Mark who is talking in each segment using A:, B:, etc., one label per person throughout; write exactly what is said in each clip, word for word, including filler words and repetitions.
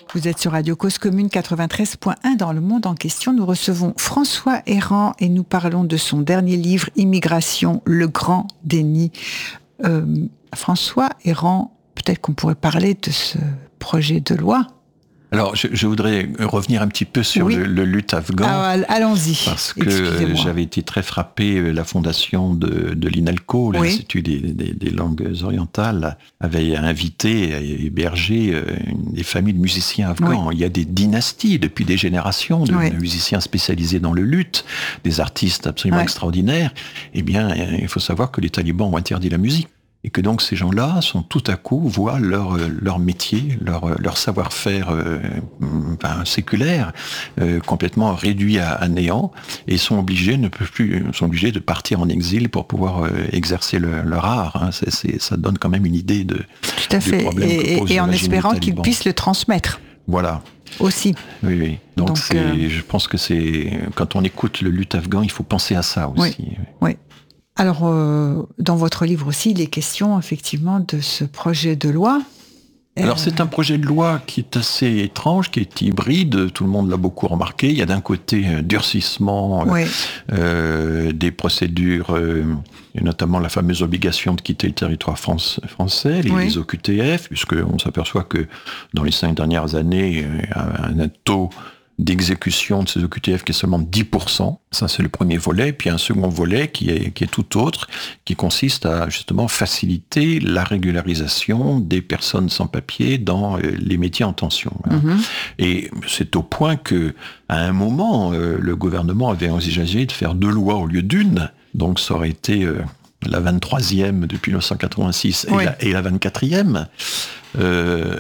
A: Vous êtes sur Radio Cause Commune quatre-vingt-treize point un dans le monde en question. Nous recevons François Héran et nous parlons de son dernier livre, Immigration, le grand déni. Euh, François Héran, peut-être qu'on pourrait parler de ce projet de loi.
B: Alors, je, je voudrais revenir un petit peu sur oui. le, le lutte afghan.
A: Ah, allons-y.
B: Parce que j'avais été très frappé, la fondation de, de l'INALCO, oui. l'Institut des, des, des langues orientales, avait invité et hébergé des familles de musiciens afghans. Oui. Il y a des dynasties depuis des générations de oui. musiciens spécialisés dans le luth, des artistes absolument oui. extraordinaires. Eh bien, il faut savoir que les talibans ont interdit la musique. Et que donc ces gens-là sont tout à coup voient leur leur métier, leur leur savoir-faire euh, ben, séculaire euh, complètement réduit à, à néant et sont obligés ne peuvent plus sont obligés de partir en exil pour pouvoir euh, exercer le, leur art. Hein. C'est, c'est, ça donne quand même une idée de
A: tout à fait et, et, et en espérant qu'ils puissent le transmettre.
B: Voilà.
A: Aussi.
B: Oui, oui. Donc, donc c'est, euh... je pense que c'est quand on écoute le luth afghan, il faut penser à ça aussi.
A: Oui. oui. Alors, euh, dans votre livre aussi, il est question effectivement de ce projet de loi.
B: Alors, c'est un projet de loi qui est assez étrange, qui est hybride, tout le monde l'a beaucoup remarqué. Il y a d'un côté un durcissement oui. euh, des procédures, euh, et notamment la fameuse obligation de quitter le territoire France, français, les, oui. les O Q T F, puisqu'on s'aperçoit que dans les cinq dernières années, il y a un taux d'exécution de ces O Q T F qui est seulement de dix pour cent. Ça, c'est le premier volet. Puis un second volet qui est, qui est tout autre, qui consiste à justement faciliter la régularisation des personnes sans papier dans les métiers en tension. Mm-hmm. Et c'est au point que, à un moment, euh, le gouvernement avait envisagé de faire deux lois au lieu d'une. Donc ça aurait été euh, la vingt-troisième depuis dix-neuf cent quatre-vingt-six oui. et, la, et la vingt-quatrième. Euh,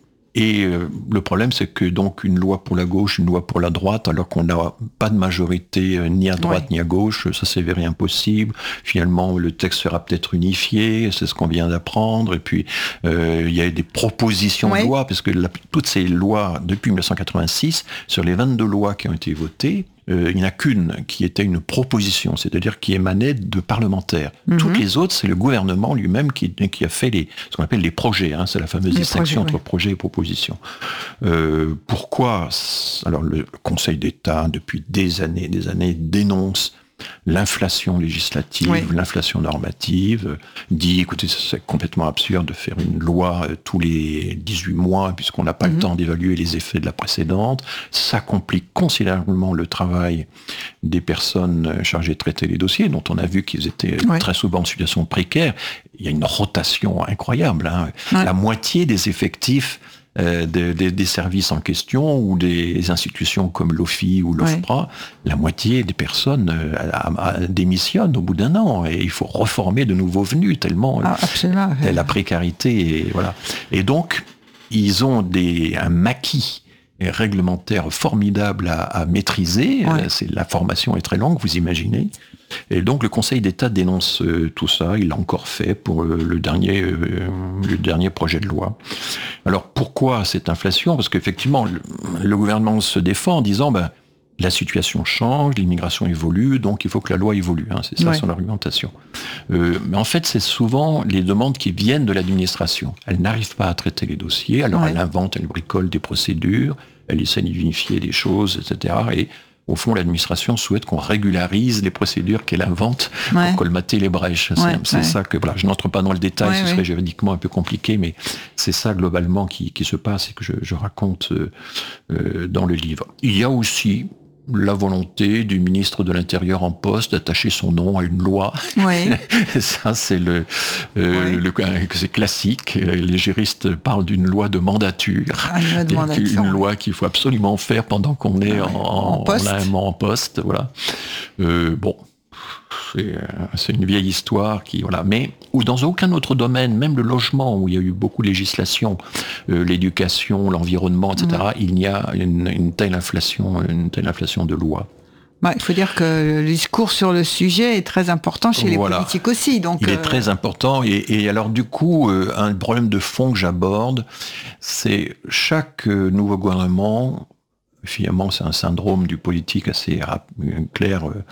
B: Et euh, le problème, c'est que donc une loi pour la gauche, une loi pour la droite, alors qu'on n'a pas de majorité euh, ni à droite ouais. ni à gauche, ça s'avérait impossible. Finalement, le texte sera peut-être unifié, c'est ce qu'on vient d'apprendre. Et puis, euh, il y a des propositions ouais. de loi, parce que la, toutes ces lois, depuis dix-neuf cent quatre-vingt-six, sur les vingt-deux lois qui ont été votées, Euh, il n'y en a qu'une qui était une proposition, c'est-à-dire qui émanait de parlementaires. Mm-hmm. Toutes les autres, c'est le gouvernement lui-même qui, qui a fait les, ce qu'on appelle les projets. Hein, c'est la fameuse les distinction projets, entre oui. projet et proposition. Euh, pourquoi ? Alors, le Conseil d'État, depuis des années, des années, dénonce l'inflation législative, oui. l'inflation normative, dit, écoutez, c'est complètement absurde de faire une loi tous les dix-huit mois, puisqu'on n'a pas mm-hmm. le temps d'évaluer les effets de la précédente. Ça complique considérablement le travail des personnes chargées de traiter les dossiers, dont on a vu qu'ils étaient oui. très souvent en situation précaire. Il y a une rotation incroyable. Hein. Oui. La moitié des effectifs Euh, des, des, des services en question ou des institutions comme l'O F I ou l'OFPRA, ouais. la moitié des personnes euh, à, à, démissionnent au bout d'un an et il faut reformer de nouveaux venus tellement
A: ah, absolument,
B: euh, la précarité et voilà. Et donc ils ont des un maquis réglementaire formidable à, à maîtriser. Ouais. C'est, la formation est très longue, vous imaginez. Et donc le Conseil d'État dénonce euh, tout ça. Il l'a encore fait pour euh, le dernier euh, le dernier projet de loi. Alors pourquoi cette inflation ? Parce qu'effectivement, le, le gouvernement se défend en disant ben, la situation change, l'immigration évolue, donc il faut que la loi évolue. Hein, c'est ça ouais. son argumentation. Euh, mais en fait, c'est souvent les demandes qui viennent de l'administration. Elle n'arrive pas à traiter les dossiers, alors ouais. elle invente, elle bricole des procédures, elle essaie d'unifier les choses, et cetera. Et au fond, l'administration souhaite qu'on régularise les procédures qu'elle invente ouais. pour colmater les brèches. C'est, ouais, c'est ouais. ça que, voilà, je n'entre pas dans le détail, ouais, ce serait ouais. juridiquement un peu compliqué, mais c'est ça globalement qui, qui se passe et que je, je raconte euh, euh, dans le livre. Il y a aussi la volonté du ministre de l'Intérieur en poste d'attacher son nom à une loi. Oui. Ça, c'est le, euh, oui. le, c'est classique. Les juristes parlent d'une loi de mandature. Ah, une loi de mandature. Une loi qu'il faut absolument faire pendant qu'on est ah, en, en, poste. En, en poste. Voilà. Euh, bon. C'est, c'est une vieille histoire qui, voilà. Mais, ou dans aucun autre domaine, même le logement, où il y a eu beaucoup de législation, euh, l'éducation, l'environnement, et cetera, mmh. il y a une, une telle inflation, une telle inflation de lois.
A: Bah, il faut dire que le discours sur le sujet est très important chez les voilà. politiques aussi. Donc,
B: il
A: euh...
B: est très important. Et, et alors, du coup, euh, un problème de fond que j'aborde, c'est chaque euh, nouveau gouvernement, finalement, c'est un syndrome du politique assez rap- clair, euh,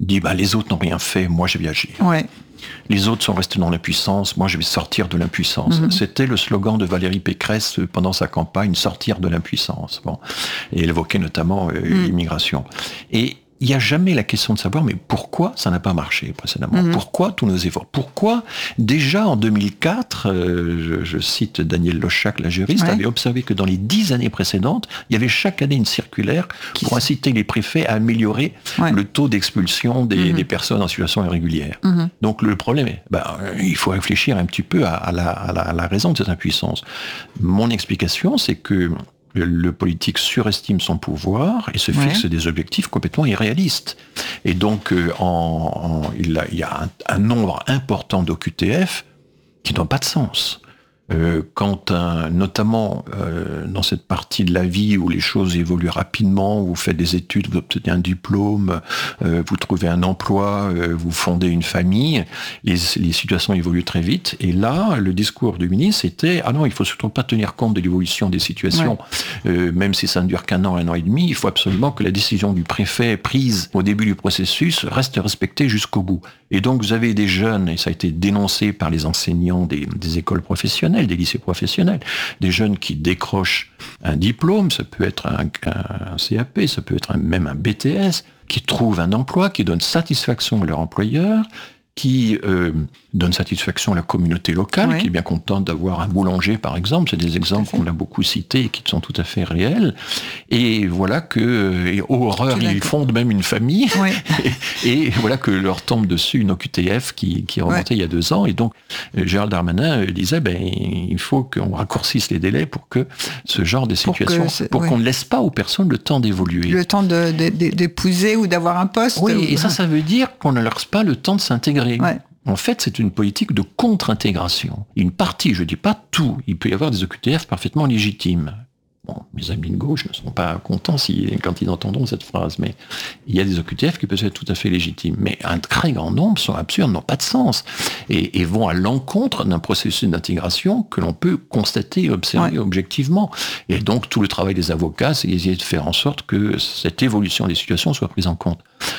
B: dit bah, les autres n'ont rien fait, moi je vais agir.
A: Ouais.
B: Les autres sont restés dans l'impuissance, moi je vais sortir de l'impuissance. Mmh. C'était le slogan de Valérie Pécresse pendant sa campagne, sortir de l'impuissance. Bon. Et elle évoquait notamment euh, mmh. l'immigration. Et il n'y a jamais la question de savoir, mais pourquoi ça n'a pas marché précédemment ? Mmh. Pourquoi tous nos efforts ? Pourquoi, déjà en deux mille quatre, euh, je, je cite Daniel Lochac, la juriste, ouais. avait observé que dans les dix années précédentes, il y avait chaque année une circulaire Qui pour inciter les préfets à améliorer ouais. le taux d'expulsion des, mmh. des personnes en situation irrégulière. Mmh. Donc le problème est, ben, il faut réfléchir un petit peu à, à, la, à, la, à la raison de cette impuissance. Mon explication, c'est que le politique surestime son pouvoir et se fixe ouais. des objectifs complètement irréalistes. Et donc, euh, en, en, il, a, il y a un, un nombre important d'O Q T F qui n'ont pas de sens. Euh, quand un, notamment euh, dans cette partie de la vie où les choses évoluent rapidement, vous faites des études, vous obtenez un diplôme, euh, vous trouvez un emploi, euh, vous fondez une famille, les, les situations évoluent très vite. Et là, le discours du ministre était « Ah non, il faut surtout pas tenir compte de l'évolution des situations, ouais. euh, même si ça ne dure qu'un an, un an et demi, il faut absolument que la décision du préfet prise au début du processus reste respectée jusqu'au bout. » Et donc, vous avez des jeunes, et ça a été dénoncé par les enseignants des, des écoles professionnelles, des lycées professionnels, des jeunes qui décrochent un diplôme, ça peut être un, un C A P, ça peut être un, même un B T S, qui trouvent un emploi, qui donne satisfaction à leur employeur, qui euh, donne satisfaction à la communauté locale, oui. qui est bien contente d'avoir un boulanger, par exemple. C'est des exemples qu'on a beaucoup cités et qui sont tout à fait réels. Et voilà que, et oh, horreur, ils fondent même une famille. Oui. et, et voilà que leur tombe dessus une O Q T F qui, qui est remontée oui. il y a deux ans. Et donc, Gérald Darmanin disait, ben, il faut qu'on raccourcisse les délais pour que ce genre de situation, pour, pour oui. qu'on ne laisse pas aux personnes le temps d'évoluer.
A: Le temps de, de, de, d'épouser ou d'avoir un poste.
B: Oui,
A: ou...
B: et ça, ça veut dire qu'on ne leur laisse pas le temps de s'intégrer. Ouais. En fait, c'est une politique de contre-intégration. Une partie, je dis pas tout, il peut y avoir des O Q T F parfaitement légitimes. Bon, mes amis de gauche ne sont pas contents si, quand ils entendront cette phrase, mais il y a des O Q T F qui peuvent être tout à fait légitimes. Mais un très grand nombre sont absurdes, n'ont pas de sens, et, et vont à l'encontre d'un processus d'intégration que l'on peut constater et observer ouais. objectivement. Et donc, tout le travail des avocats, c'est d'essayer de faire en sorte que cette évolution des situations soit prise en compte.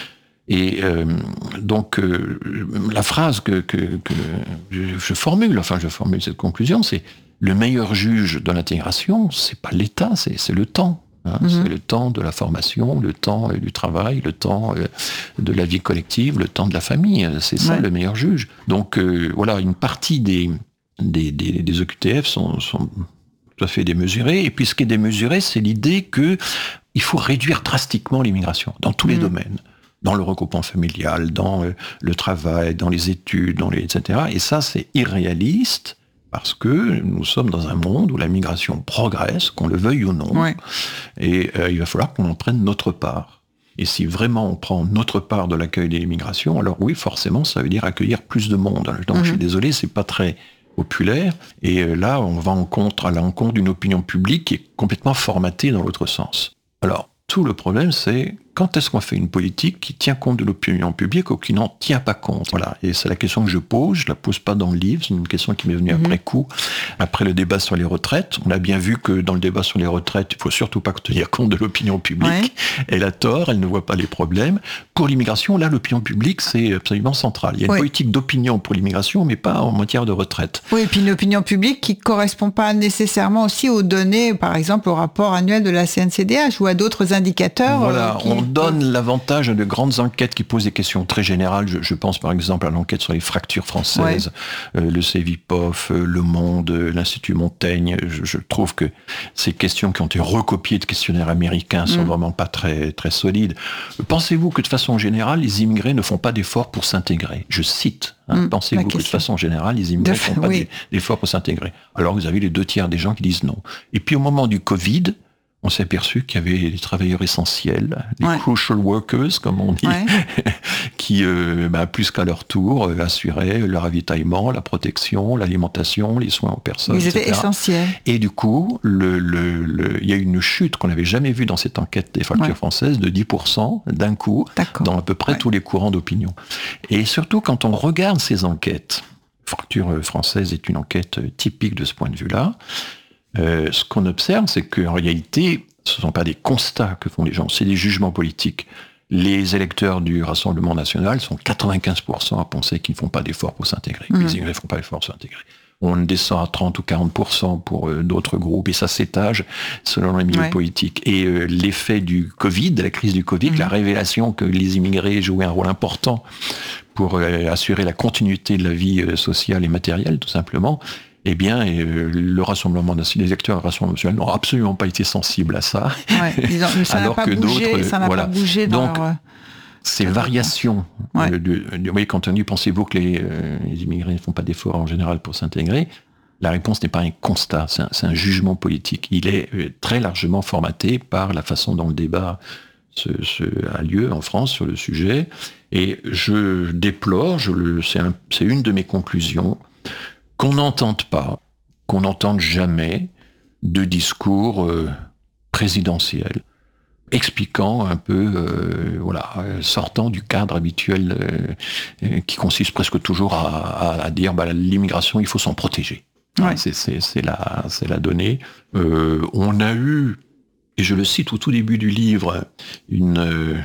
B: Et euh, donc, euh, la phrase que, que, que je, je formule, enfin je formule cette conclusion, c'est le meilleur juge de l'intégration, c'est pas l'État, c'est, c'est le temps. Hein, mm-hmm. C'est le temps de la formation, le temps du travail, le temps de la vie collective, le temps de la famille. C'est ça ouais. le meilleur juge. Donc euh, voilà, une partie des, des, des, des O Q T F sont, sont tout à fait démesurées. Et puis ce qui est démesuré, c'est l'idée que il faut réduire drastiquement l'immigration dans tous mm-hmm. les domaines. Dans le regroupement familial, dans le travail, dans les études, dans les, et cetera. Et ça, c'est irréaliste parce que nous sommes dans un monde où la migration progresse, qu'on le veuille ou non. Ouais. Et euh, il va falloir qu'on en prenne notre part. Et si vraiment on prend notre part de l'accueil des migrations, alors oui, forcément, ça veut dire accueillir plus de monde. Donc, mmh. je suis désolé, c'est pas très populaire. Et euh, là, on va en contre, à l'encontre d'une opinion publique qui est complètement formatée dans l'autre sens. Alors, tout le problème, c'est quand est-ce qu'on fait une politique qui tient compte de l'opinion publique ou qui n'en tient pas compte ? Voilà. Et c'est la question que je pose. Je la pose pas dans le livre. C'est une question qui m'est venue mmh. après coup, après le débat sur les retraites. On a bien vu que dans le débat sur les retraites, il faut surtout pas tenir compte de l'opinion publique. Ouais. Elle a tort. Elle ne voit pas les problèmes. Pour l'immigration, là, l'opinion publique, c'est absolument central. Il y a une ouais. politique d'opinion pour l'immigration, mais pas en matière de retraite.
A: Oui, et puis une opinion publique qui correspond pas nécessairement aussi aux données, par exemple, au rapport annuel de la C N C D H ou à d'autres indicateurs.
B: Voilà.
A: Euh, qui...
B: On donne l'avantage à de grandes enquêtes qui posent des questions très générales. Je, je pense par exemple à l'enquête sur les fractures françaises, ouais. euh, le Cevipof, euh, Le Monde, euh, l'Institut Montaigne. Je, je trouve que ces questions qui ont été recopiées de questionnaires américains sont mmh. vraiment pas très, très solides. Pensez-vous que de façon générale, les immigrés ne font pas d'efforts pour s'intégrer ? Je cite. Hein, mmh, Pensez-vous que de façon générale, les immigrés ne font pas oui. d'efforts pour s'intégrer ? Alors vous avez les deux tiers des gens qui disent non. Et puis au moment du Covid, on s'est aperçu qu'il y avait des travailleurs essentiels, les ouais. crucial workers, comme on dit, ouais. qui, euh, bah, plus qu'à leur tour, euh, assuraient le ravitaillement, la protection, l'alimentation, les soins aux personnes,
A: Ils
B: et cetera.
A: Étaient essentiels.
B: Et du coup, le, le, le, il y a eu une chute qu'on n'avait jamais vue dans cette enquête des fractures ouais. françaises de dix pour cent d'un coup, D'accord. dans à peu près ouais. tous les courants d'opinion. Et surtout, quand on regarde ces enquêtes, fracture française est une enquête typique de ce point de vue-là. Euh, ce qu'on observe, c'est qu'en réalité, ce ne sont pas des constats que font les gens, c'est des jugements politiques. Les électeurs du Rassemblement national sont quatre-vingt-quinze pour cent à penser qu'ils ne font pas d'efforts pour s'intégrer. Mmh. Les immigrés ne font pas d'efforts pour s'intégrer. On descend à trente ou quarante pour cent pour euh, d'autres groupes, et ça s'étage selon les milieux ouais. politiques. Et euh, l'effet du Covid, la crise du Covid, mmh. la révélation que les immigrés jouaient un rôle important pour euh, assurer la continuité de la vie euh, sociale et matérielle, tout simplement, eh bien, euh, le Rassemblement national, les électeurs du Rassemblement national n'ont absolument pas été sensibles à ça.
A: Ouais, ils ont, ça alors n'a pas que bougé, d'autres, ça n'a voilà. pas bougé dans
B: Donc,
A: leur...
B: Ces variations, ouais. de, de, de, oui, quand on dit, pensez-vous que les, euh, les immigrés ne font pas d'efforts en général pour s'intégrer? La réponse n'est pas un constat, c'est un, c'est un jugement politique. Il est euh, très largement formaté par la façon dont le débat se, se, a lieu en France sur le sujet. Et je déplore, je le, c'est, un, c'est une de mes conclusions, qu'on n'entende pas, qu'on n'entende jamais de discours euh, présidentiels, expliquant un peu, euh, voilà, sortant du cadre habituel euh, qui consiste presque toujours à, à, à dire bah, l'immigration, il faut s'en protéger. Ouais. C'est, c'est, c'est, la, c'est la donnée. Euh, on a eu, et je le cite au tout début du livre, une... Euh,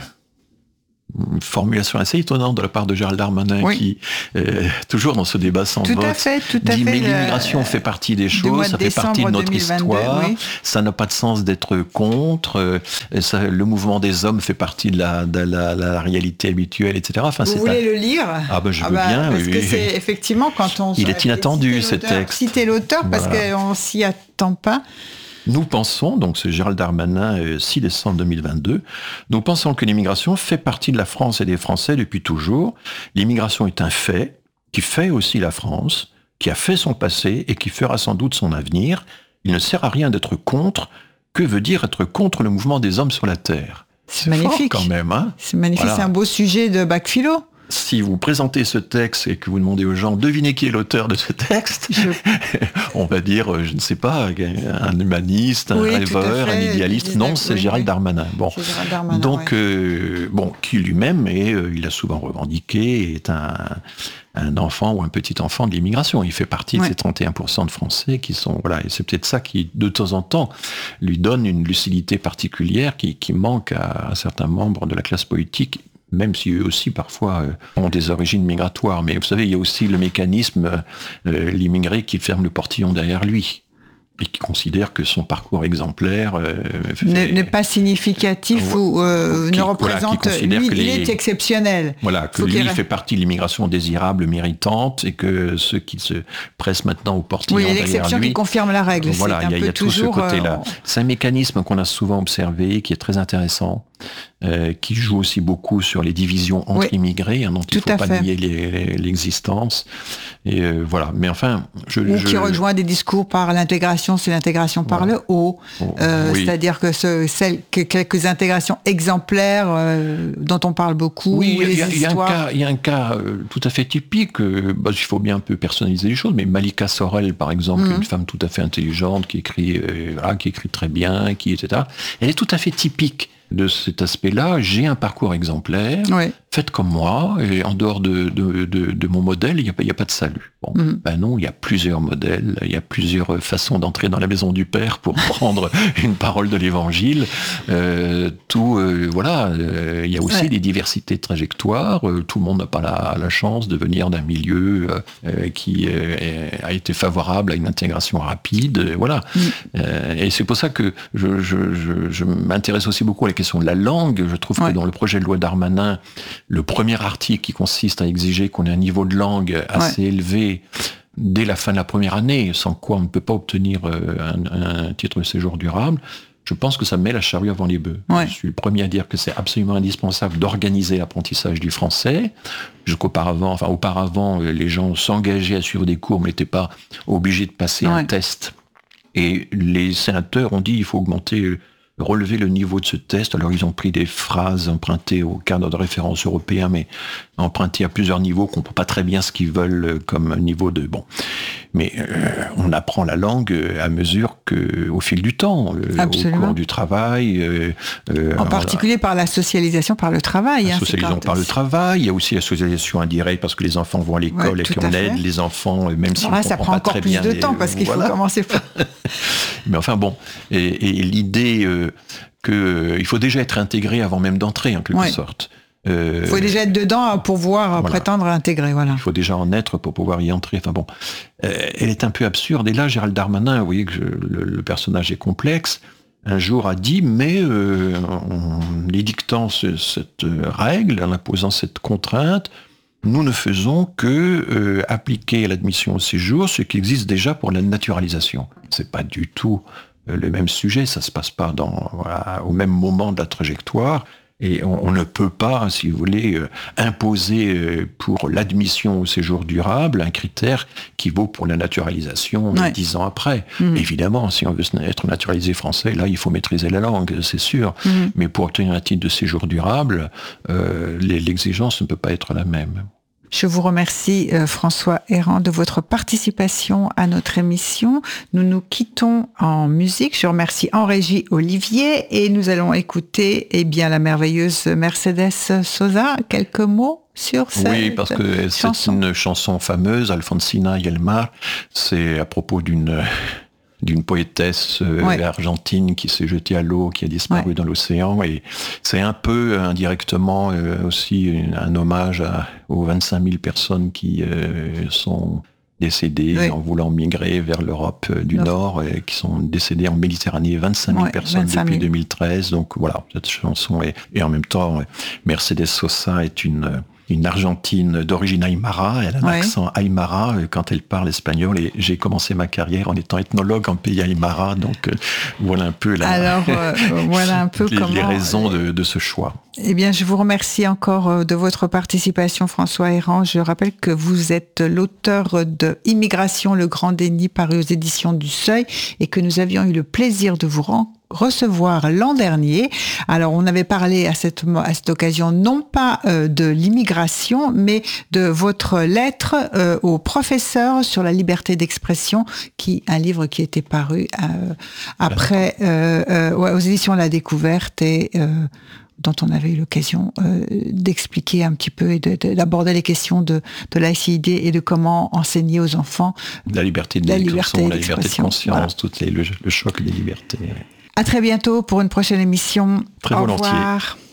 B: une formulation assez étonnante de la part de Gérald Darmanin oui. qui, euh, toujours dans ce débat sans
A: tout
B: vote,
A: à fait, tout à
B: dit
A: fait
B: mais l'immigration fait partie des choses, ça fait partie de notre histoire, oui. ça n'a pas de sens d'être contre, euh, ça, le mouvement des hommes fait partie de la, de la, la, la réalité habituelle, et cetera. Enfin,
A: Vous
B: c'est
A: voulez
B: un...
A: le lire?
B: Ah ben je
A: ah
B: veux
A: bah,
B: bien.
A: Parce
B: oui.
A: que c'est effectivement quand on...
B: Il est inattendu ce texte.
A: Citer l'auteur parce voilà. qu'on s'y attend pas.
B: Nous pensons, donc c'est Gérald Darmanin, euh, six décembre deux mille vingt-deux, nous pensons que l'immigration fait partie de la France et des Français depuis toujours. L'immigration est un fait qui fait aussi la France, qui a fait son passé et qui fera sans doute son avenir. Il ne sert à rien d'être contre. Que veut dire être contre le mouvement des hommes sur la Terre?
A: C'est, c'est magnifique.
B: Fort quand même. Hein,
A: c'est magnifique, voilà. C'est un beau sujet de bac philo.
B: Si vous présentez ce texte et que vous demandez aux gens, devinez qui est l'auteur de ce texte, je... on va dire, je ne sais pas, un humaniste, un oui, rêveur, un idéaliste. Non, c'est oui, Gérald oui. Darmanin. Bon,
A: c'est Gérald Darmanin,
B: donc,
A: ouais. euh,
B: bon, qui lui-même est, euh, il a souvent revendiqué, est un, un enfant ou un petit enfant de l'immigration. Il fait partie ouais. de ces trente et un pour cent de Français qui sont, voilà, et c'est peut-être ça qui, de temps en temps, lui donne une lucidité particulière qui, qui manque à, à certains membres de la classe politique. Même si eux aussi, parfois, euh, ont des origines migratoires. Mais vous savez, il y a aussi le mécanisme, euh, l'immigré qui ferme le portillon derrière lui et qui considère que son parcours exemplaire euh,
A: fait, n'est pas significatif ou, ou euh, qui, ne représente... Voilà, lui, il les, est exceptionnel.
B: Voilà, que Faut lui, il fait partie de l'immigration désirable, méritante, et que ceux qui se pressent maintenant au portillon
A: oui,
B: derrière lui...
A: Oui, l'exception qui confirme la règle.
B: Voilà, il y a, y a tout ce côté-là.
A: Euh,
B: C'est un mécanisme qu'on a souvent observé, qui est très intéressant. Euh, qui joue aussi beaucoup sur les divisions entre oui, immigrés, hein, dont il ne faut pas fait. nier les, les, l'existence. Et euh, voilà. Mais enfin, je,
A: ou
B: je...
A: qui rejoint des discours par l'intégration, c'est l'intégration par voilà. le haut. Oh, euh, oui. C'est-à-dire que, ce, celle, que quelques intégrations exemplaires euh, dont on parle beaucoup.
B: Oui, il y,
A: y,
B: y, y, y a un cas euh, tout à fait typique. Euh, bah, il faut bien un peu personnaliser les choses. Mais Malika Sorel, par exemple, mm-hmm. une femme tout à fait intelligente qui écrit, euh, voilà, qui écrit très bien, qui et cetera. Elle est tout à fait typique de cet aspect-là. J'ai un parcours exemplaire, ouais. faites comme moi, et en dehors de, de, de, de mon modèle, il n'y a, a pas de salut. Bon, mm-hmm. ben non, il y a plusieurs modèles, il y a plusieurs façons d'entrer dans la maison du Père pour prendre une parole de l'Évangile. Euh, tout, euh, voilà, euh, il y a aussi ouais. des diversités de trajectoires. Euh, tout le monde n'a pas la, la chance de venir d'un milieu euh, qui euh, a été favorable à une intégration rapide. Euh, voilà. Mm. Euh, et c'est pour ça que je, je, je, je m'intéresse aussi beaucoup à la question de la langue. Je trouve ouais. que dans le projet de loi Darmanin, le premier article qui consiste à exiger qu'on ait un niveau de langue assez ouais. élevé dès la fin de la première année, sans quoi on ne peut pas obtenir un, un titre de séjour durable, je pense que ça met la charrue avant les bœufs. Ouais. Je suis le premier à dire que c'est absolument indispensable d'organiser l'apprentissage du français. Jusqu'auparavant, enfin auparavant, les gens s'engageaient à suivre des cours, mais n'étaient pas obligés de passer ouais. un test. Et les sénateurs ont dit il faut augmenter relever le niveau de ce test. Alors ils ont pris des phrases empruntées au cadre de référence européen, mais empruntées à plusieurs niveaux, qu'on ne comprend pas très bien ce qu'ils veulent comme niveau de... Bon, mais euh, on apprend la langue à mesure que, au fil du temps, euh, au cours du travail. Euh,
A: euh, en particulier par la socialisation par le travail.
B: La hein, socialisation par aussi. le travail. Il y a aussi la socialisation indirecte parce que les enfants vont à l'école ouais, et qu'on aide les enfants, même si on ne comprend pas très bien.
A: Ça prend encore plus de temps parce qu'il voilà. faut commencer par...
B: Mais enfin bon, et, et l'idée... Euh, que, que il faut déjà être intégré avant même d'entrer, en quelque ouais. sorte.
A: Euh, il faut déjà être dedans pour pouvoir voilà. prétendre à intégrer. Voilà.
B: Il faut déjà en être pour pouvoir y entrer. Enfin bon, euh, elle est un peu absurde. Et là, Gérald Darmanin, vous voyez que je, le, le personnage est complexe, un jour a dit, mais euh, en édictant ce, cette règle, en imposant cette contrainte, nous ne faisons que euh, appliquer à l'admission au séjour ce qui existe déjà pour la naturalisation. C'est pas du tout euh, le même sujet, ça se passe pas dans, voilà, au même moment de la trajectoire. Et on, on ne peut pas, si vous voulez, euh, imposer euh, pour l'admission au séjour durable un critère qui vaut pour la naturalisation ouais. dix ans après. Mmh. Évidemment, si on veut être naturalisé français, là, il faut maîtriser la langue, c'est sûr. Mmh. Mais pour obtenir un titre de séjour durable, euh, les, l'exigence ne peut pas être la même.
A: Je vous remercie, euh, François Héran, de votre participation à notre émission. Nous nous quittons en musique. Je remercie en régie Olivier et nous allons écouter eh bien, la merveilleuse Mercedes Sosa. Quelques mots sur cette
B: Oui, parce que chanson. C'est une chanson fameuse, Alfonsina y el mar. C'est à propos d'une... d'une poétesse euh, ouais. argentine qui s'est jetée à l'eau, qui a disparu ouais. dans l'océan. Et c'est un peu indirectement euh, aussi un hommage à, aux vingt-cinq mille personnes qui euh, sont décédées oui. en voulant migrer vers l'Europe euh, du Nord, et qui sont décédées en Méditerranée. vingt-cinq mille ouais, personnes vingt-cinq mille. Depuis deux mille treize. Donc voilà, cette chanson est... Et en même temps, Mercedes Sosa est une... une Argentine d'origine aymara, elle a un ouais. accent aymara quand elle parle espagnol, et j'ai commencé ma carrière en étant ethnologue en pays aymara, donc euh, voilà un peu, la,
A: Alors, euh, voilà un peu
B: les,
A: comment,
B: les raisons de, de ce choix.
A: Eh bien, je vous remercie encore de votre participation, François Héran. Je rappelle que vous êtes l'auteur de Immigration, le grand déni, paru aux éditions du Seuil, et que nous avions eu le plaisir de vous rencontrer recevoir l'an dernier. Alors, on avait parlé à cette, à cette occasion non pas euh, de l'immigration, mais de votre lettre euh, au professeur sur la liberté d'expression, qui un livre qui était paru euh, après euh, euh, ouais, aux éditions La Découverte et euh, dont on avait eu l'occasion euh, d'expliquer un petit peu et de, de, d'aborder les questions de, de laïcité et de comment enseigner aux enfants
B: la liberté de la liberté, la liberté de conscience, voilà. Toutes les, le, le choc des libertés.
A: À très bientôt pour une prochaine émission.
B: Très
A: Au
B: volontiers.
A: revoir.